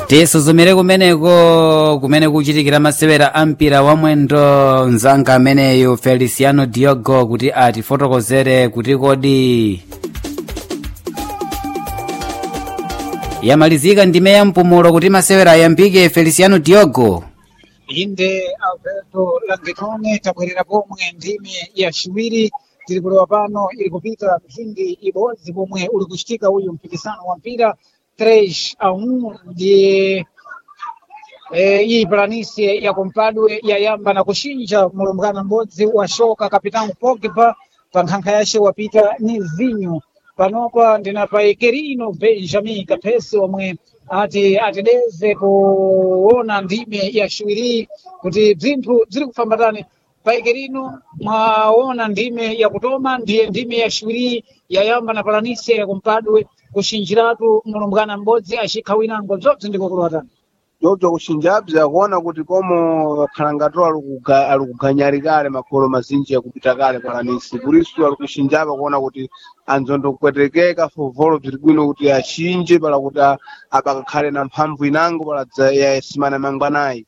tisuzumire kumene kuchitikira masewera ampira wamwendo mzanga ameneyo Feliciano Diogo kuti atifotokozere kuti kodi yamalizika ndime ya mpumulo kuti masewera ayambike. Feliciano Diogo. Inde Alberto Langitone tabwerera pomwe ndime ya chiwiri tiri kulewa pano ili kupita mphindi ibodzi pomwe uli kuchitika uyu mpikisano wa mpira 3-1 ndiye iyi Planície ya Compadre yayamba na kuchinja mulumbwana m'bodzi washoka Capitão Pogba pa nkhankha yace wapita ni vinyo panopa ndina pa Ekerino Benjamin Kapesi omwe atideze kuona ndime ya chiwiri kuti bzinthu ziri kufambatani. Pa Ekerino mwaona ndime ya kutoma ndiye ndime ya chiwiri yayamba na Planície ya Compadre kuchinjiratu mulumbwana m'bodzi acikhawinango bzobzi ndikokulowatani Jojo kushinjabza kuona kuti komo khalangatola ali kuganyari kale makolo mazinji ya kupita kale Planície kurisu ali kushinjaba kuona kuti anzondo kwetekeka fovolo bziri bwino kuti achinje pala kuti apakakhale na mphamvu inango pala ya simana mangwanayi.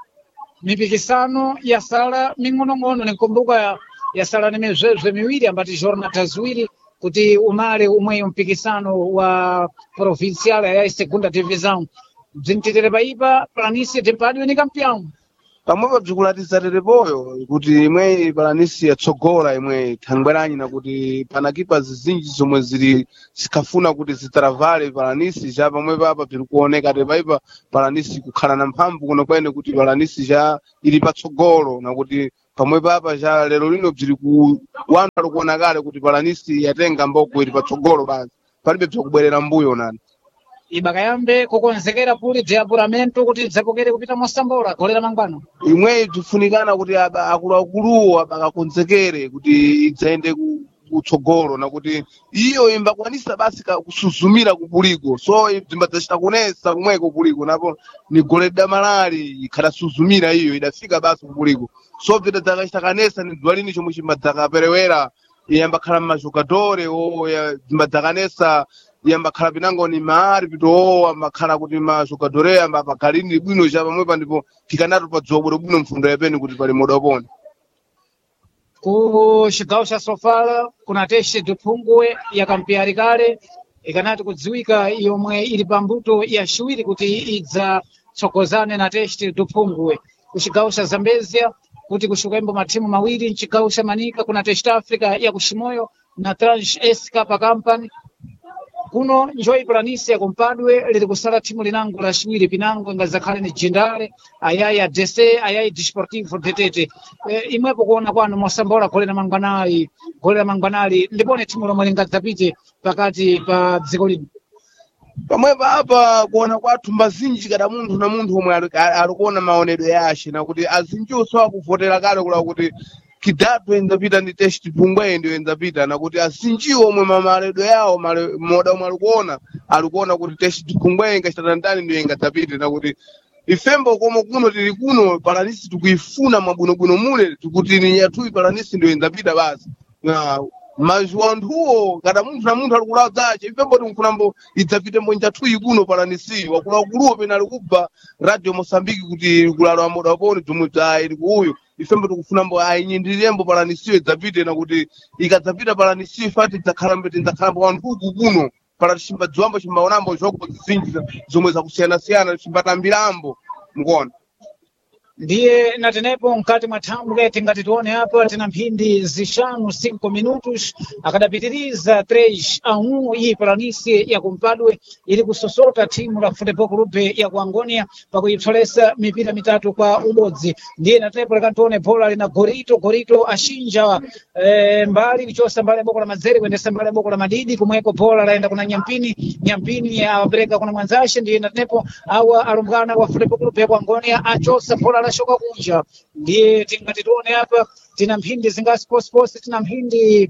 Mipikisano yasala ming'onong'ono nikumbuka yasala ni mizwebzwe miwiri ambati jornada ziwiri kuti umale umwe mpikisano wa provincial ya segunda divisão bzintitire paipa Planície Compadre ni campeão pamwepo bzikulatiza terepoyo kuti imwe Planície yatsogola imwe thangweranyi na kuti panakipa zizinji zomwe zikhafuna kuti zitaravale Planície ja pamwepo apa bziri kuoneka tepaipa Planície kukhala na mphamvu kuno kwene kuti Planície ja ili patsogolo na kuti pamwepo apa ja lero lino bziri wanu ali kuona kale kuti Planície yatenga mboko ili patsogolo basi palibe bzakubwerera mbuyo nani. ibakayambe kukonzekera kuli bziapuramento kuti bzakokere kupita mosambola golera mangwano imwe bzifunikana kuti akuluakuluwo abakakonzekere kuti idzaende kutsogolo na kuti iyo imbakwanisa basi kusuzumira kupuliko so zimbadzachita kunesa kumweko kupuliko napo ni goleda malali ikhatasuzumira iyo idafika basi kupuliko so bzida dzakachita kanesa ni dzuwa lini chomwe chimbadzakaperewera iyambakhala m'majogadore zimbadzakanesa yambakhala pinango ni maari pito amakhala kuti majogadore ambapakhalini bwino cha pamwepa ndipo tikanatu padziwa bwino mfundo yapeni kuti pali moda opona. Ku cigawo ca Sofala kuna Teste do Phungwe ya kampiari kale ikanati kudziwika yomwe ili pambuto ya ciwiri kuti idzatsogozane na Teste do Phungwe. Ku cigawo ca Zambezia kuti kuxukembo mathimu mawiri mcigawo ca Manika kuna Teste Africa ya kuximoyo na Trans SK pa Company. Kuno njoyi Planície ya Compadre liri kusala thimu linango la ciwiri pinango ingazakhale ni Jindale ayayi ADC ayayi Desportivo de Tete imwepo kuona kwanu mosambola golera mangwanali ndipone thimu lomwe lingadzapite pakati pa dziko lino. Pamwepa apa kuona kwathu mbazinji kada munthu na munthu omwe ali kuona maonedwe yace na kuti azinjiso akuvotera kale kula kuti kidatu enzapita ndi Teste Phungwe ndio enzapita na kuti asinjiwo omwe mamaledwe yawo moda omwe alikuona kuti Teste Phungwe ingachitana ndani ndio ingadzapite na kuti ifembo komo kuno tili kuno Planície tikuifuna mabwinobwino mule tikuti ni yathu Planície ndio enzapita basi na majuanthuwo kada munthu na munthu alikulawa zace ifembo timfunambo idzapitembo njathuyi kuno Planície wakuluakuluwo pena alikubva Radio Moçambique kuti kulala moda oponi zomwe ili kuuyo ifembo tikufunambo ayinyindirirembo Planície idzapite na kuti ikadzapita Planície fati idzakhalambo wanthuku kuno pala chimbadziwambo chimbaonambo zoko zizinji zomwe zakusiyana-siyana chimbatambirambo mukuona. Ndiye natenepo mkati mwa thambwe tingati tione hapa tina mphindi zixanu 5 minutos akadapitiriza 3-1 iyi Planície ya Compadre ili kusosota thimu la Futebol Clube ya Kuangonia pakuyipsolesa mipira mitatu kwa ubodzi. Ndiye natenepo lekantone bola lina Gorito achinja mbali kuchosa mbali boko la Mazere kuendesa mbali boko la Madidi kumweko bola laenda kuna Nyampini apereka kuna mwanzashe. Ndiye natenepo awa alumbwana wa Futebol Clube ya Kuangonia achosa bola shoka kunja. Ndiye tingati tuone hapa tina mphindi zinga sports tina mphindi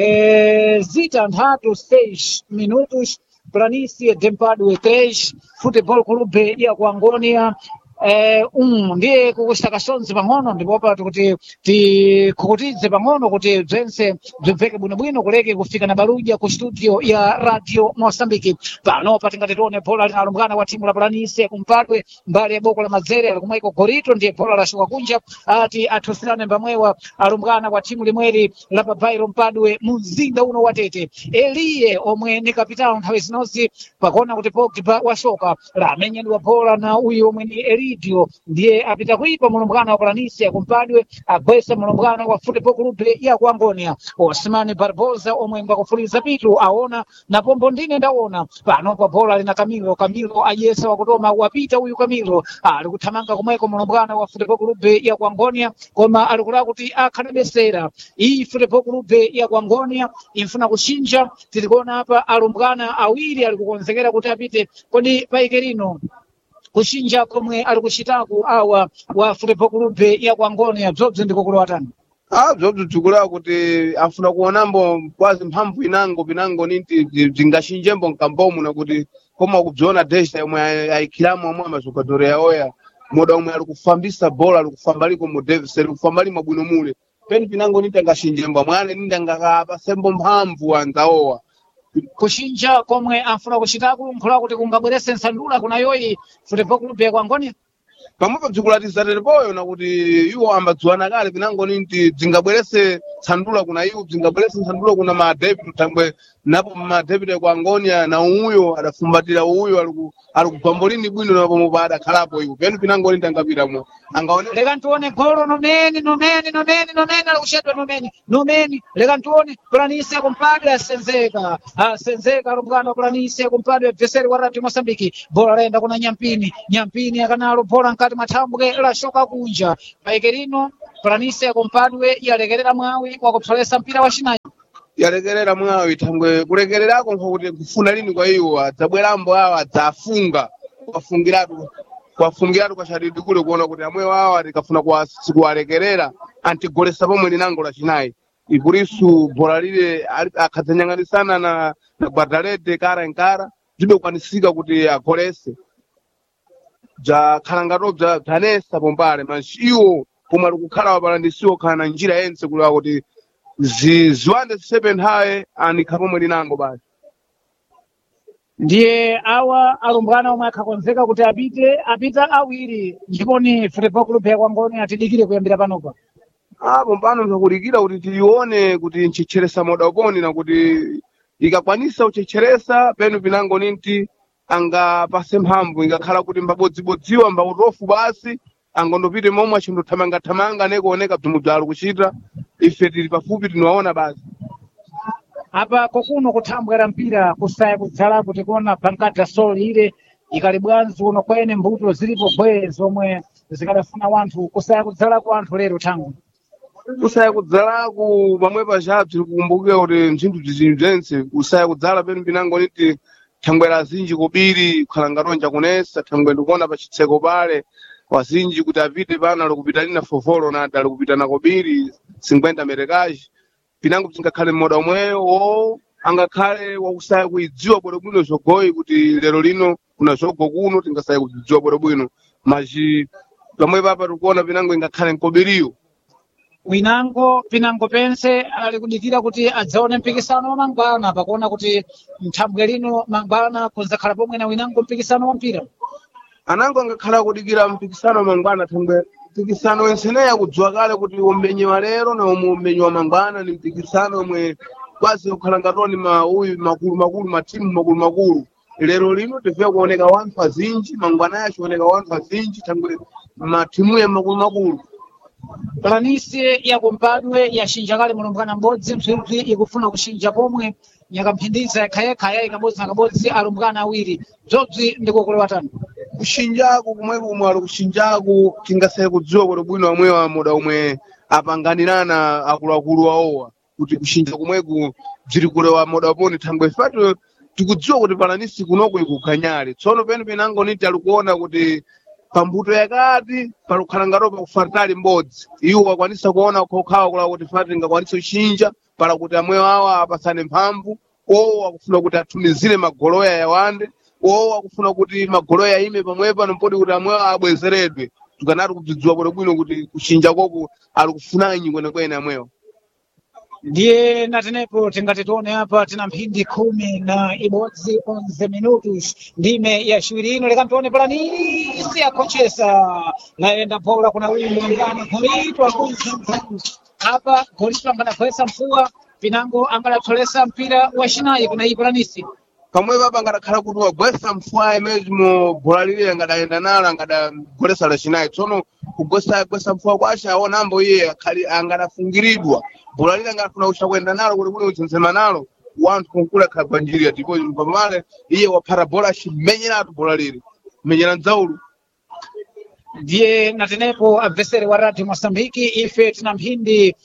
zita ndhatu 6 minutos Planície Compadre 3 Futebol Clube ya Kuangonia ndiye kukuchita kasonzi pang'ono ndipopa kuti tikhukutidze pang'ono kuti bzense bzibveke bwinobwino kuleke kufika na baluja ku studio ya radio Mosambiki. Pano patingati tione bhola linalumbwana wa timu la Palanise kumpadwe mbali ya boko la Mazere alikumwaiko Gorito, ndiye bhola lashuka kunja ati athusirane mbamwewa alumbwana wa timu limweri la Babairo mpadwe mumzinda uno watete. Eliye omwe ni kapitao nthawi zinozi pakona kuti Pogba washoka lamenyedwa bhola na uyu omwe ni Elidio, ndiye apita kuipa mulumbwana wa Palanise kumpadwe agwesa mulumbwana wa Football Club ya ku Angonia. Osmani Barbosa omwe mbakufuliza pitu aona na pombo ndine ndaona pano pa bhola lina Camilo ayesa wakutoma wapita uyu Camilo ali kuthamanga kumweko mulumbwana wa Football Club ya ku Angonia, koma ali kulaka kuti akhanabesera iyi Football Club ya ku Angonia imfuna kuchinja. Tilikuona apa alumbwana awiri ali kukonzekera kuti apite, kodi paike lino kuchinja komwe ali kuchitaku awa wa Football Club ya ku Angonia bzobzi ndikukulowa tani bzobzi bzikulawa kuti afuna kuonambo kwazi mphamvu pinango ninti bzingachinjembo mkambomu na kuti koma kubziona desha yomwe ayikhilamo omwe amazogadore yaoya moda omwe ali kufambisa bola ali kufambaliko mu Davis ali kufambalimo bwino mule peni pinango ninti angachinjembo mwana ninti angakapa sembo mphamvu anzaowa kuchinja komwe afuna kuchitaku nkhula kuti kungabwerese nsandula kuna yoyi Football Club ya ku Angonia pamwepo bzikulatiza terepoyo na kuti iwo ambadziwana kale pinango ninti bzingabwerese nsandula kuna iwo bzingabwerese nsandula kuna ma David tambwe napo ma David ya ku Angonia na uyo adafumbatira uyo ali kubambolini bwino napo mupa adakhalapo iwo peni pinango ninti angapitamo angaone leka ntione golo nomeni ali kuchedwa nomeni leka ntione Palanise kumpadwe asenzeka alumbwana wa Palanise kumpadwe adversary wa Radio Mosambiki. Bola laenda kuna Nyampini akanalo bola nkati mathambwe lashoka kunja paike lino Palanise kumpadwe yalekerera mwawi wakupsolesa mpira wa chinayi yalekerera mwawi thambwe kulekererako nkuti kufuna lini kwa iwo adzabwerambo awa adzafunga kwafungiratu kachadidi kule kuona kuti amwe wawa tikafuna kuwalekerera antigolesa pomwe linango la chinayi ipurisu bhola lile akhadzanyang'anisana na Guadalete kara nkara bzidokwanisika kuti agolese bzakhalangatu bzanesa pombale manji iwo pomwe ali kukhala wapalandisiwo khala na njira yense kulewa kuti ziwande zisepeni haye anikha pomwe linango basi. Ndiye awa alumbwana omwe akhakonzeka kuti apita awiri ndiponi Football Club ya ku Angonia atidikire kuyambira panopa pompano nzakulikira kuti tione kuti nchicheresa moda uponi na kuti ikakwanisa uchicheresa penu pinango ninti angapase mphamvu ingakhala kuti mbabodzibodziwa mbautofu basi angondopite momwe achindothamanga nekuoneka bzimu bzali kuchita ife tili pafupi tiniwaona basi apa kokuno kuthambwera mpira kusaya kudzala kuti kuona Bankada Sol ile ikali bwanzi uno kwene mbuto zilipo bwe zomwe zikadafuna wanthu kusaya kudzala ku anthu lero thangu kusaya kudzalaku pamwe pachapo tiri kukumbukira kuti mzinthu bzizinthu bzense kusaya kudzala penu pinango niti thangwera azinji kubiri kukhalangatonja kunesa thangwe ndikuona pa chitseko pale wazinji kuti apite pano ali kupita lina fofolo nati ali kupita na kubiri 50 merekaji pinango bzingakhale mmoda omwewo angakhale wakusaya kuidziwa bwinobwino zogoyi kuti lero lino kuna zogo kuno tingasaya kudzidziwa bwinobwino maji pamwe papa tikuona pinango ingakhale nkobiriyo pinango pense ali kudikira kuti adzaone mpikisano wa mangwana pakuona kuti mthambwe lino mangwana kunzakhala pomwe na winango mpikisano wa mpira anango angakhala kudikira mpikisano wa mangwana thambwe mpikisano wenseneya kudziwa kale kuti umenyewa lero na umenyewa mangwana ni mpikisano omwe kwazi kukhala ngatoni uyu makulu matimu makulu lero lino tifika kuoneka wanthu azinji mangwana yacho oneka wanthu azinji thambwe matimu ya makulu Palanise yakumpadwe yashinja kale mulumbwana m'bodzi mphiphi ikufuna kushinja pomwe yakamphinditsa yakhayekha ikabodzi na kabodzi alumbwana awiri bzobzi ndikukulewa tani kushinjaku kumweko kumwe ali kushinjaku tingasaye kudziwa kuti bwino amwewa moda omwe apanganirana akuluakulu awowa kuti kushinja kumweku bziri kulewa moda oponi thangwe ifatu tikudziwa kuti Palanisi kunoko ikuganyale tsono penu pinango niti ali kuona kuti pambuto yakati palukhala ngatopa kufatali m'bodzi iwo akwanisa kuona kokhawa kula kuti fati ngakwanisa kuchinja pala kuti amwewo awa apasane mphamvu owo akufuna kuti atumizire magoloya yawande owa kufuna kuti magolo yaime pamwepa nompoti kuti amwe abwezeredwe tikanati kubzidziwa bwinobwino kuti kuchinja koko ali kufunanyi kwenekwene amwewo. Ndiye natenepo tingati tione apa tina mphindi 11 11 minutos ndime ya shiwiri ino leka tione Palanisi yakochesa laenda bola kuna wimbo ngana golito akunza hapa golito anganakwesa mfua pinango angalatolesa mpira wa shinayi kuna hii Palanisi pamwepa pangadakhala kuti wagwesa mfua imezimo bola lile angadaenda nalo angadagolesa la shinayi tsono kugwesa mfua kwasha aona ambo iye angadafungiridwa bola lile angafuna kuchakwenda nalo kuti kuli uchenzema nalo wanthu kunkula kagwanjirira ndipo pamale iye waphata bola chimenyeratu bola lile menyera nzaulu. Ndiye natenepo adversary wa Radio Mosambiki ife tina mphindi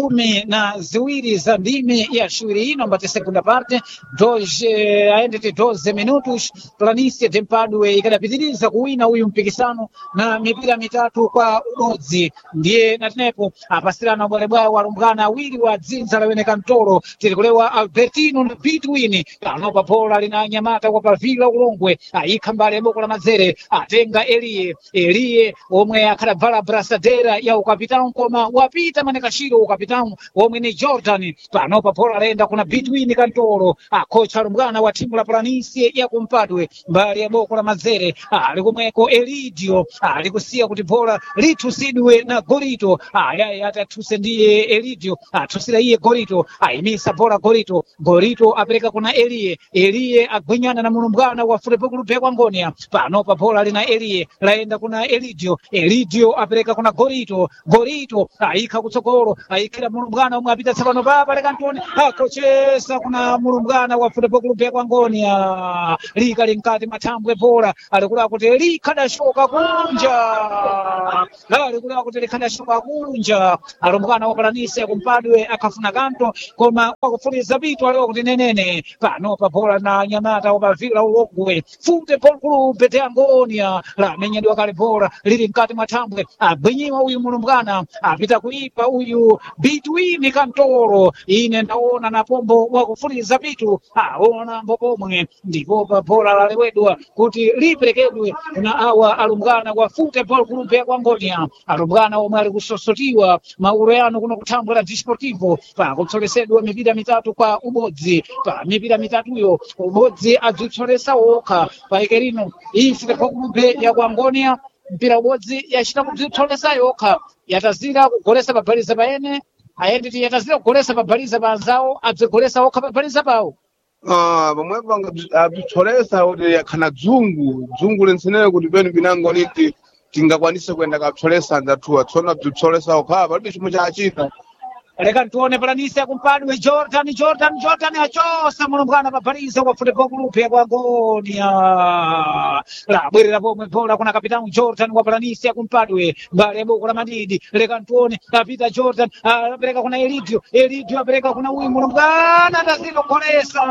12 za ndime ya shiwiri ino mbate segunda parte aendete 12 minutos Planície de Mpadue ikadapitiriza kuwina uyu mpikisano na mipira 3 kwa 1. Ndiye natenepo apasirana bwalebwa walumbwana awiri wa dzinza lawene mtoro tilikulewa Albertino na Between anopa bola lina Nyamata kwa Pavila ulongwe ayikha mbali boko la mazere atenga Elie omwe akadavala brasadera ya ukapitano koma wapita manekashiro ukapitano omwe ni Jordan panopa bola lenda kuna Between kantoro kocha lumbwana wa timu la Planície ya Kumpadwe mbali ya boko la mazere alikumweko Elidio alikusia kuti bola litusidwe na Gorito yaya atatuse ndiye Elidio atusira iye Gorito aimisa bola Gorito apereka kuna Elie agwinyana na mulumbwana wa Futebol Clube Ngonia panopa bola lina Elie laenda kuna Elidio apereka kuna Gorito aika kutsogolo aikira mulumbwana omwe apita tsapano baba leka Antoni akochesa kuna mulumbwana wa Futebol Clube Ngonia lika linkati mathambwe bola alikula kuti likadashoka kunja alumbwana wa Palanisi Kumpadwe akafuna kanto koma wakufuliza vitu aliwa kuti nenene panopa bola na Nyamata wa Pavila ulongwe Futebol Clube de Ngonia la menyedwa kale bola lili mkati mathambwe abwenyiwa uyu mulumbwana apita kuipa uyu Between kantoro ine ndaona na pombo wakufuliza vitu aona mbopomwe ndipo bola lalewedwa kuti liperekedwe na awa alumbwana wa Futebol Clube ya Ngonia alumbwana omwe ali kusosotiwa mauro yano kuno kuthambwe la Desportivo pa kutsolesedwa mipira 3 kwa 1 pa mipira 3yo 1 adzitsolesa okha pa ikerino iyi Futebol Clube ya Ngonia mpira 1 yachita kudzitsolesa yokha yatazira kugolesa pabaliza paene ayenditi yatazira kugolesa pabaliza panzawo adzigolesa okha pabaliza pawo pamwepo abzitsolesa kuti yakhana dzungu lensenere kuti penu pinango niti tingakwanise kuenda kapsolesa anzathuwa tsono abzitsolesa okha palibe chimwe chachita leka ntione Palanisi Kumpadwe Jordan achosa mulumbwana pabaliza kwa Futebol Clube ya Ngonia labwerera pomwe bola kuna kapitani Jordan wa Palanisi Kumpadwe mbali ya boko la madidi leka ntione apita Jordan apereka kuna Elidio apereka kuna uyu mulumbwana atazira kugolesa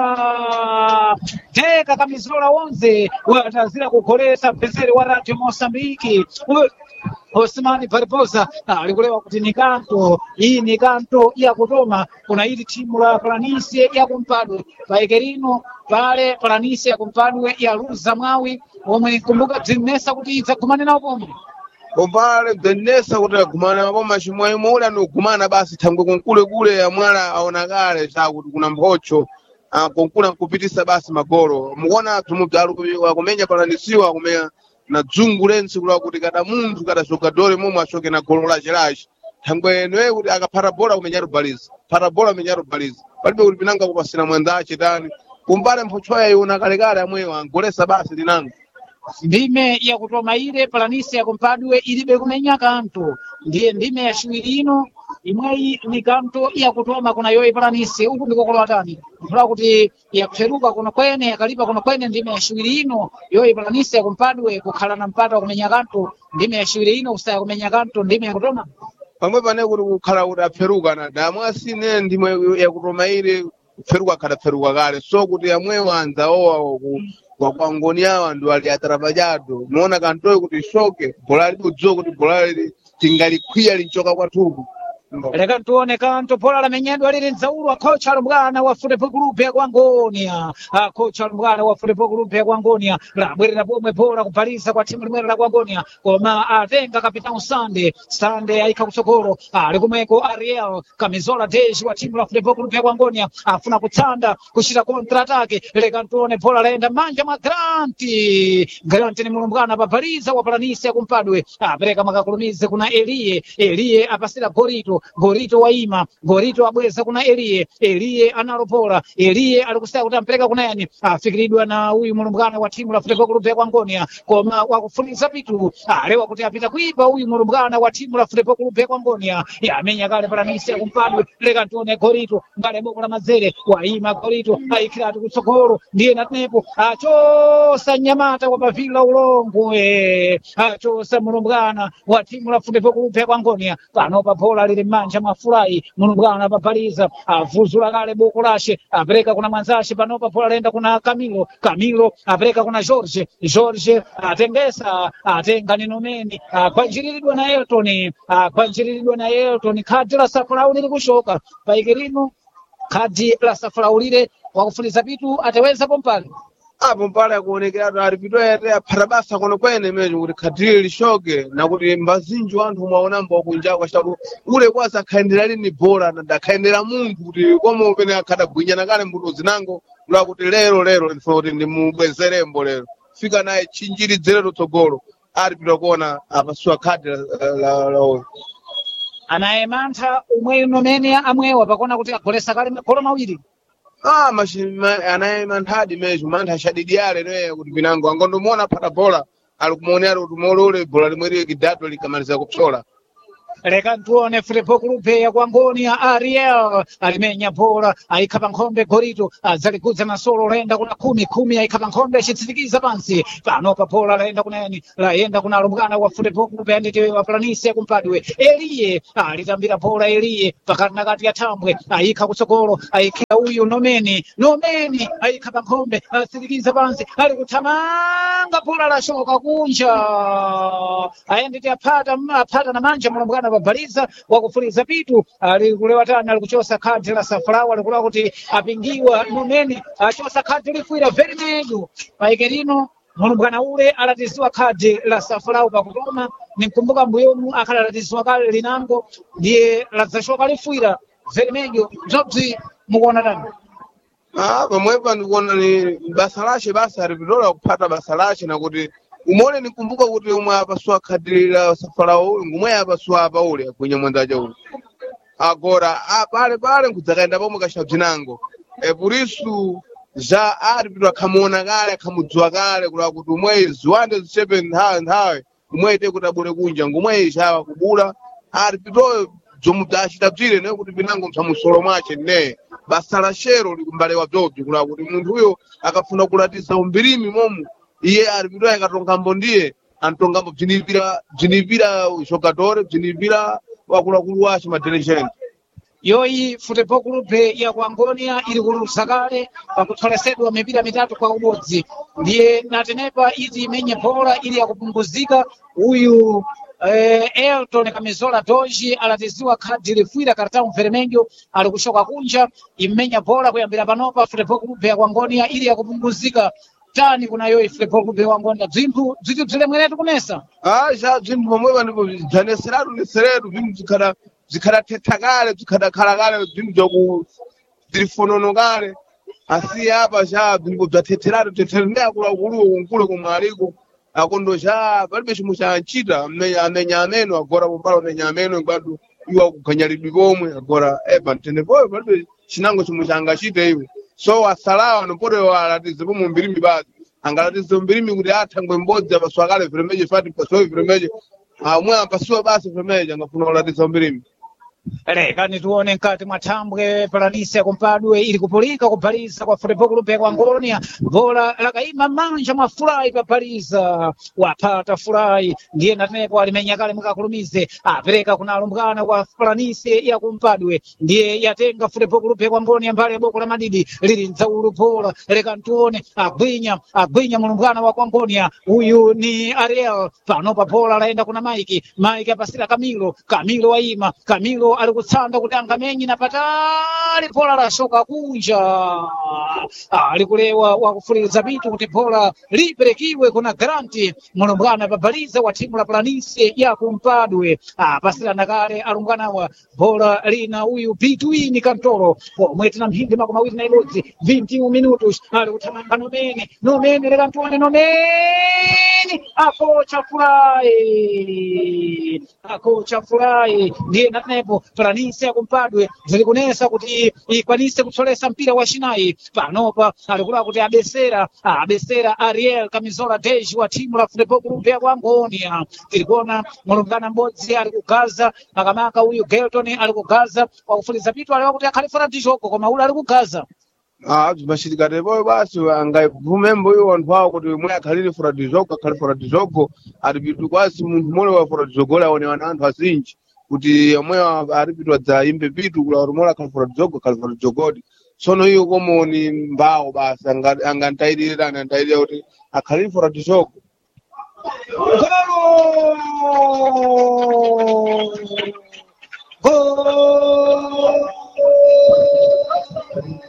teka kamizola 11 watazira kugolesa mpesere wa Radio Mosambiki Osmani Barbosa alikulewa kuti ni kanto ya kutoma kuna hili timu la Palanisi ya Kumpadwe paikerino pale Palanisi ya Kumpadwe ya luza mwawi omwe kumbuka dzinesa kuti idzakumane nawo pomwe Kompale dzinesa kuti agumane nawo pomwe chimwe muli anogumana basi thangwe kunkule ya mwala aonakale chakuti kuna mphocho konkula kupitisa basi magolo mukuona tumudzalu kumenya Palanisiwa kumenya na dzungu lensi kula kuti kada munthu kada jogadore momwe ashoke na golo lache thangwe noye kuti akaphata bola kumenya rubaliza palibe kuti pinanga kupasira mwenza ache tani kumbale mphochoya iona kalekale amweyo angolesa basi linanga ndime ya kutoma ile Palanisi Kumpadwe ilibe kumenya kanto ndiye ndime ya shiwiri ino imweyi ni kanto ya kutoma kuna yoyi Palanisi uku ndikokolo watani mpula kuti yakucheruka kuno kwene yakalipa kuno kwene ndime ya shiwiri ino yoyi Palanisi Kumpadwe kukhala na mpata wa kumenya kanto ndime ya shiwiri ino kusaya kumenya kanto ndime ya kutoma pamwe pane kuti kukhala kuti apheruka na damwasine ndime ya kutoma ile kupheruka akadapheruka kale so kuti amwewo anzaowa kwa Ngonia wandu ali atarabajado muona kantoyo kuti shoke bola libudzo kuti bola tingalikwiya linchoka kwa tubu leka tuone kanto pola lamenyedwa lili nzaulu kocha lumbwana wa Football Club ya Kwangonia kocha lumbwana wa Football Club ya Kwangonia labwerera pomwe pola kupalisa kwa timu limwera la Kwangonia koma atenga kapitão Sande aika kutsogolo ali kumweko Ariel Camisola Deji wa timu la Football Club ya Kwangonia afuna kutsanda kushira kontra atake leka tuone pola laenda manja mwa Granti ni mulumbwana papaliza wa Palanisi ya kumpadwe apereka makakulumize kuna Elie apasira Gorito waima Gorito abweza kuna Elie analopola Elie alikusema kuti ampeleka kuna yani afikiridwa na huyu mulumbwana wa timu la Football Club ya Kwangonia koma wakufuniza vitu alewa kuti apita kuipa huyu mulumbwana wa timu la Football Club ya Kwangonia yamenya kale Palanisi ya kumpadwe leka tuone Gorito ngale boko la mazere waima Gorito aikira kutsogolo ndiye natepo achosa nyamata wa Bavila ulongwe achosa mulumbwana wa timu la Football Club ya Kwangonia panopa pola lili manja mafurahi mulumbwana papaliza avuzula kale boko lashe apereka kuna mwanzashe panopa pola lenda kuna Camilo apereka kuna George atengesa atenga ninomeni kwanjiriridwa na Elton kadi la safarauli likushoka paikirino kadi la safaraulire wakufuniza vitu ataweza pompani apo mpale akuonekera aripito ete aphata basa kono kwene mejo kuti khadiri lishoke nakuti mbazinji anthu mwaona mbokunja kwa shaku ule kwasa khaendera lini bora ndakhaendera munthu kuti komo pene akhada gwinyana kale mbuto zinango kula kuti lero ndifuna kuti ndimubwezerembo lero fika naye chinjiridzere lutsogolo aripito kuona apasuwa khadi la anayemantha umwe nomene amwewa pakona kuti agolesa kale makolo mawiri anayemanthadi mejo mantha ashadidiale noye kuti pinango angondomuona phata bola alikumonera kuti molole bola limwe kidato likamaliza kupsola leka tuone Football Club ya Kwangonia Ariel alimenya bola aikapa nkhombe Gorito azalikudza na solo laenda kuna 10 aikapa nkhombe achitsirikiza pansi panopa bola laenda kuna yani laenda kuna lumbwana wa Football Club andite wa Palanisi ya kumpadwe Elie alitambira bola Elie pakati na kati ya Tambwe aika kutsogolo aikira huyu nomeni aikapa nkhombe asirikiza pansi alikutamanga bola la shoka kunja aendete apata na manja mulumbwana babaliza wakufuliza pitu alikulewa tana alikuchosa kadi la safarawa alikula kuti apingiwa nomeni achosa kadi lifuira vermelho paikerino mulumbwana ule alatisiwa kadi la safarawa pakutoma nimkumbuka mbuyomu akalalatisiwa kale linango ndiye lazashoka lifuira vermelho zobzi mukuona tani pamwepa ndikuona ni basa lashe basa alipitola kupata basa lashe nakuti umone nikumbuka kuti umwe apaswa khadi la safarawo uli ngumwe apaswa apa uli kwenye mwanzaja uli agora pale nkudzakaenda pomwe kashabzinango por isso já árbitro akhamuona kale akhamudziwa kale kula kuti umwe ziwande zichepe nthawe umwe ite kuti abule kunja ngumwe chawa kubula árbitro zomudachita bzire ne kuti pinango msamusolo mwache ne basa la shero likumbalewa bzobzi kula kuti munthu uyo akafuna kulatisa umbirimi momu iye aripitoya katongambo ndiye antongambo bzinipira jogador bzinipira wakuluakulu wace madirigente yoyi Football Club ya Kwangonia ili kulusa kale pakutholesedwa mipira mitatu kwa ubodzi ndiye natenepa izi imenye bola ili yakupunguzika huyu Elton Camisola Doji alatiziwa kadi lifuira cartão vermelho alikushoka kunja imenya bola kuyambira panopa Football Club ya Kwangonia ili yakupunguzika tani kuna yoyi Football Club ya Kwangonia zinthu zilemweretu kunesa já bzinthu pomwepa ndipo bzaneseratu neseretu bzinthu zikhala thetha kale zikhala kale bzinthu bzaku zilifonono kale asi apa já bzinthu bzathetheratu ndi akuluakuluwo kunkule komwe aliko akondo já palibe chimwe chanchita amenya ameno agora pompala amenya ameno ngwadu iwa kuganyalidwi komwe agora tenepoyo palibe chinango chimwe changachite iwe so asalawa nopote alatize pomwe mbirimi basi angalatize mbirimi kuti athangwe mbodzi apaswa kale viremeje fati pasowe viremeje umwe apasiwa basi viremeje angafuna kulatiza mbirimi leka nituone nkati mwa Tambwe Palanisi ya kumpadwe ili kupulika kupaliza kwa Football Club ya Kwangonia bola lakaima manja mwa furahi papaliza wapata furahi ndiye natenepo alimenya kale mukakulumize apereka kuna lumbwana kwa Palanisi ya kumpadwe ndiye yatenga Football Club ya Kwangonia mbali ya boko la madidi lili nzaulu bola leka ntuone agwinya mulumbwana wa Kwangonia huyu ni Ariel panopa bola laenda kuna Mike apasira Camilo waima Camilo Galo ali kutsanda kuti angamenyi na patali bola lasoka kunja. Alikulewa wakufuriza bitu kuti bola liperekiwe kuna Garanti mulumbwana babaliza wa timu la Planície ya kumpadwe. Pasirana kale alumbwanawa bola lina uyu Between Kantoro pomwe tina mphindi makumi awiri na imodzi 21 minutos ali kuthamanga Nomene lekantone Nomene akocha furahi ndiye natenepo Planície ya kumpadwe zili kunesa kuti ikwanise kutsolesa mpira wa chinayi panopa alikula kuti abesera Ariel Camisola Deji wa timu la Futebol Clube ya Angonia tilikuona mulumbwana mbodzi ali kugaza makamaka uyu Gelton ali kugaza wakufuliza pitu aliwa kuti akhalifuna tijoko koma ule ali kugaza bzimachitikate poyo basi angayivumembo iwo anthu awo kuti mwe akhalire fura dizogo ali pitu kwasi munthu mole wa fura dizogo aonewa na anthu azinji kuti omwe ali pitu adzaimbe pitu kula kuti mole akhali fura dizogodi sono iyo komo ni mbawo basi angantayirira kuti akhalire fura dizogo. Gol!